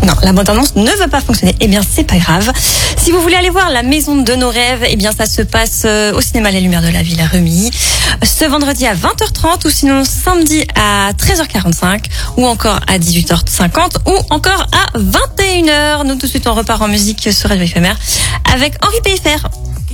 Non, la bande-annonce ne va pas fonctionner. Eh bien, c'est pas grave. Si vous voulez aller voir La Maison de nos rêves, eh bien, ça se passe au cinéma Les Lumières de la Ville à Remy. Ce vendredi à 20h30 ou sinon samedi à 13h45 ou encore à 18h50 ou encore à 21h. Nous, tout de suite, on repart en musique sur Radio Éphémère avec Henri Péfer.